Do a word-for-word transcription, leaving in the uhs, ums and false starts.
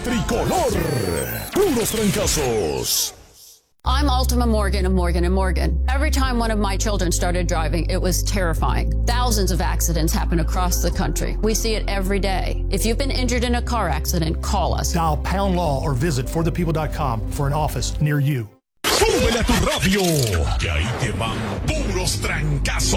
tricolor. Puros trancazos. I'm Ultima Morgan of Morgan and Morgan. Every time one of my children started driving, it was terrifying. Thousands of accidents happen across the country. We see it every day. If you've been injured in a car accident, call us. Dial pound law or visit for the people dot com for an office near you. ¡Súbele a tu radio! Que ahí te van puros trancazos.